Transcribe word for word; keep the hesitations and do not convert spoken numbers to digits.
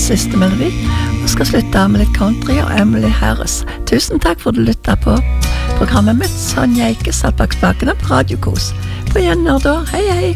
siste melodi, og skal slutte av med litt country og Emily Harris. Tusen takk for at du lyttet på programmet mitt, Sonja Eike satt bak spakene på Radio Kos. På gjenhør da, hei hei!